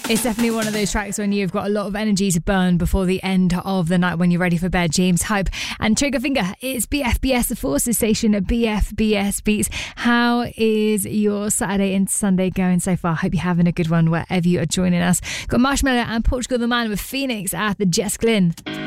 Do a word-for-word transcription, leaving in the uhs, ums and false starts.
It's definitely one of those tracks when you've got a lot of energy to burn before the end of the night when you're ready for bed. James Hype and Triggerfinger. It's B F B S, the Forces station at B F B S Beats. How is your Saturday and Sunday going so far? Hope you're having a good one wherever you are joining us. Got Marshmello and Portugal the Man with Phoenix at the Jess Glynn.